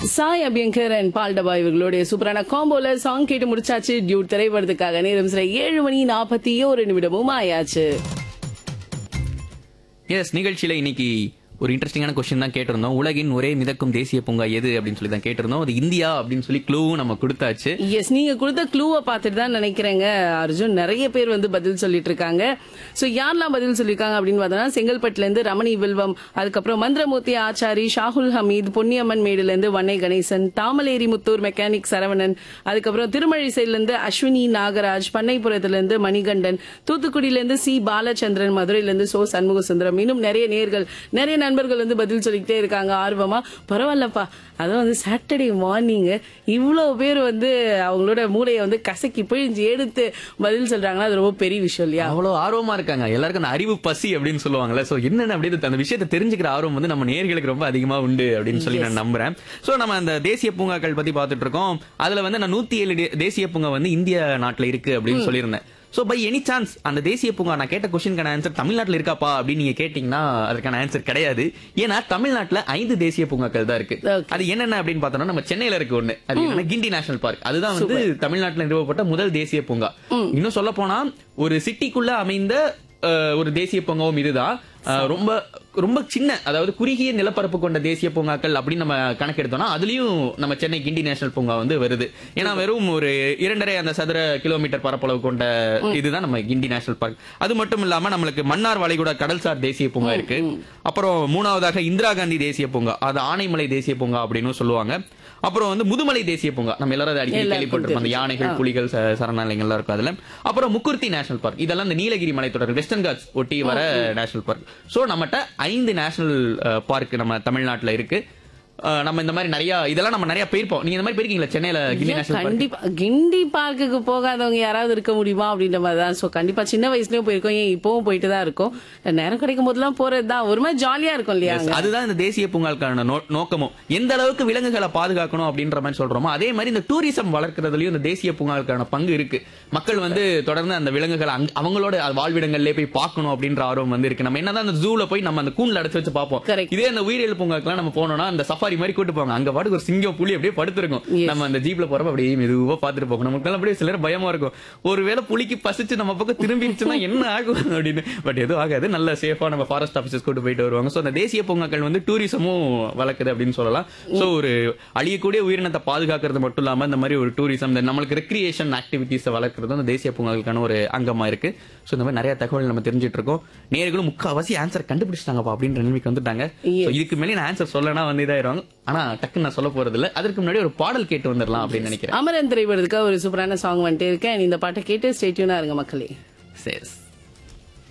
Sai Abhyankar and ball டபா இவர்களுடைய சூப்பரான காம்போல song கேட்டு முடிச்சாச்சு. டியூட் திரைப்படத்துக்காக நேரம் சில 7:41 ஆயாச்சு. எஸ், நிகழ்ச்சியில இன்னைக்கு ஒரு இன்ட்ரெஸ்டிங்கான கொஸ்டின் தான் கேட்டிருந்தோம். உலகின் ஒரே மிதக்கும் தேசிய பூங்கா எது அப்படின்னு சொல்லி தான் கேட்டிருந்தோம். அது இந்தியா அப்படின்னு சொல்லி க்ளூவும் நம்ம கொடுத்தாச்சு. எஸ், நீங்க கொடுத்த க்ளூவை பார்த்துட்டு தான் நினைக்கிறேங்க அர்ஜுன். நிறைய பேர் வந்து பதில் சொல்லிட்டு இருக்காங்க. சோ யாரெல்லாம் பதில் சொல்லியிருக்காங்க அப்படின்னு பார்த்தோம்னா, செங்கல்பட்டுல இருந்து ரமணி வில்வம், அதுக்கப்புறம் மந்திரமூர்த்தி ஆச்சாரி, ஷாகுல் ஹமீத், பொன்னியம்மன் மேடுல இருந்து வன்னை கணேசன், தாமலேரி முத்தூர் மெக்கானிக் சரவணன், அதுக்கப்புறம் திருமழிசையில இருந்து அஸ்வினி நாகராஜ், பண்ணைப்புறத்துல இருந்து மணிகண்டன், தூத்துக்குடியில இருந்து சி பாலச்சந்திரன், மதுரையில இருந்து சோ சண்முக சுந்தரம், இன்னும் நிறைய நேர்கள் நிறைய நண்பர்கள் வந்து பதில் சொல்லிக்கிட்டே இருக்காங்க ஆர்வமா. பரவாயில்லப்பா, அதான் வந்து சாட்டர்டே மார்னிங் இவ்வளவு பேர் வந்து அவங்களோட மூளையை வந்து கசக்கி பிழிஞ்சு எடுத்து பதில் சொல்றாங்கன்னா அது ரொம்ப பெரிய விஷயம் இல்லையா? அவ்வளவு ஆர்வமா இருக்காங்க எல்லாருக்கும். அந்த அறிவு பசி அப்படின்னு சொல்லுவாங்கல்ல. சோ என்னென்ன அப்படி அந்த விஷயத்தை தெரிஞ்சுக்கிற ஆர்வம் வந்து நம்ம நேர்களுக்கு ரொம்ப அதிகமா உண்டு அப்படின்னு சொல்லி நான் நம்புறேன். சோ நம்ம அந்த தேசிய பூங்காக்கள் பத்தி பார்த்துட்டு இருக்கோம். அதுல வந்து நான் 107 தேசிய பூங்கா வந்து இந்திய நாட்டுல இருக்கு அப்படின்னு சொல்லியிருந்தேன். சோ பை எனி சான்ஸ் அந்த தேசிய பூங்கா நான் கேட்ட கொஸ்டினுக்கான ஆன்சர் தமிழ்நாட்டில் இருக்காப்பா அப்படின்னு நீங்க கேட்டீங்கன்னா அதுக்கான ஆன்சர் கிடையாது. ஏன்னா தமிழ்நாட்டுல 5 தேசிய பூங்காக்கள் தான் இருக்கு. அது என்னென்ன அப்படின்னு பார்த்தோம்னா, நம்ம சென்னையில இருக்கு ஒண்ணு, அது என்னன்னா கிண்டி நேஷனல் பார்க். அதுதான் வந்து தமிழ்நாட்டில் நிறுவப்பட்ட முதல் தேசிய பூங்கா. இன்னும் சொல்ல போனா ஒரு சிட்டிக்குள்ள அமைந்த ஒரு தேசிய பூங்காவும் இதுதான். ரொம்ப ரொம்ப சின்ன, அதாவது குறுகிய நிலப்பரப்பு கொண்ட தேசிய பூங்காக்கள் அப்படின்னு நம்ம கணக்கெடுத்தோம்னா அதுலயும் நம்ம சென்னை கிண்டி நேஷனல் பூங்கா வந்து வருது. ஏன்னா வெறும் ஒரு 2.5 அந்த சதுர கிலோமீட்டர் பரப்பளவு கொண்ட இதுதான் நம்ம கிண்டி நேஷனல் பார்க். அது மட்டும் இல்லாம நம்மளுக்கு மன்னார் வளைகுடா கடல்சார் தேசிய பூங்கா இருக்கு. அப்புறம் 3வதாக இந்திரா காந்தி தேசிய பூங்கா, அது ஆனைமலை தேசிய பூங்கா அப்படின்னு சொல்லுவாங்க. அப்புறம் வந்து முதுமலை தேசிய பூங்கா, நம்ம எல்லாரும் அடிக்கடி கேள்விப்பட்டிருப்போம், அந்த யானைகள் புலிகள் சரணாலயங்கள்லாம் இருக்கும் அதுல. அப்புறம் முக்குர்த்தி நேஷனல் பார்க், இதெல்லாம் இந்த நீலகிரி மலைத்தொடர் வெஸ்டர்ன் காட்ஸ் ஒட்டி வர நேஷனல் பார்க். சோ நம்மகிட்ட 5 நேஷனல் பார்க் நம்ம தமிழ்நாட்டுல இருக்கு. நம்ம இந்த மாதிரி நிறைய இதெல்லாம் நம்ம நிறைய போயிருப்போம். நீங்க இந்த மாதிரி போயிருக்கீங்களா சென்னையில கிண்டி நேஷனல் பார்க்? கண்டிப்பா கிண்டி பார்க்குக்கு போகாதவங்க யாராவது இருக்க முடியுமா அப்படின்ற மாதிரி தான். சோ கண்டிப்பா சின்ன வயசுலயும் போயிருக்கோம், ஏன் இப்பவும் போயிட்டு தான் இருக்கும். நேரம் கிடைக்கும் போதெல்லாம் போறதுதான் ஒரு மாதிரி ஜாலியா இருக்கும் இல்லையா? அதுதான் இந்த தேசிய பூங்காக்கான நோக்கமும். எந்த அளவுக்கு விலங்குகளை பாதுகாக்கணும் அப்படின்ற மாதிரி சொல்றோமோ அதே மாதிரி இந்த டூரிசம் வளர்க்கறதுலயும் இந்த தேசிய பூங்காக்கான பங்கு இருக்கு. மக்கள் வந்து தொடர்ந்து அந்த விலங்குகளை அவங்களோட வாழ்விடங்கள்லயே போய் பார்க்கணும் அப்படின்ற ஆர்வம் வந்து இருக்கு. நம்ம என்னதான் அந்த ஜூல போய் நம்ம அந்த கூண்டுல அடைச்சு வச்சு பார்ப்போம். இதே அந்த உயிரியல் பூங்காக்கெல்லாம் நம்ம போனோம்னா அந்த சஃபாரி மாதிரி கூட்டு போவாங்க. அங்க பாட்டுக்கு ஒரு சிங்கம் புலி அப்படியே படுத்திருக்கும். நம்ம அந்த ஜீப்ல போறப்ப அப்படியே மெதுவா பாத்துட்டு போகும். நமக்கு அப்படியே சில நேரம் பயமா இருக்கும், ஒருவேளை புலிக்கு பசிச்சு நம்ம பக்கம் திரும்பிடுச்சுன்னா என்ன ஆகும் அப்படின்னு. பட் எதுவும் ஆகாது, நல்ல சேஃபா நம்ம ஃபாரஸ்ட் ஆபீசர்ஸ் கூட்டு போயிட்டு வருவாங்க. சோ அந்த தேசிய பூங்காக்கள் வந்து டூரிசமும் வளர்க்குது அப்படின்னு சொல்லலாம். சோ ஒரு அழியக்கூடிய உயிரினத்தை பாதுகாக்கிறது மட்டும் இல்லாம இந்த மாதிரி ஒரு டூரிசம், நம்மளுக்கு ரெக்ரியேஷன் ஆக்டிவிட்டிஸ் வளர்க்கறது அந்த தேசிய பூங்காக்களுக்கான ஒரு அங்கமா இருக்கு. சோ இந்த மாதிரி நிறைய தகவல் நம்ம தெரிஞ்சிட்டு இருக்கோம். நேர்களும் முக்கால்வாசி ஆன்சர் கண்டுபிடிச்சிட்டாங்கப்பா அப்படின்ற நிலைமைக்கு வந்துட்டாங்க. இதுக்கு மேலே நான் ஆன்சர் சொல்லனா வந்து இதாயிருவாங்க. ஆனா டக்குன்னு நான் சொல்ல போறது இல்ல. அதற்கு முன்னாடி ஒரு பாடல் கேட்டு வந்துடலாம் அப்படின்னு நினைக்கிறேன். அமரன் திரைப்படத்துக்கு ஒரு சூப்பரான சாங் வந்துட்டு இருக்கேன். இந்த பாட்டை கேட்டு ஸ்டே டியூனா இருங்க மக்களே. சரி.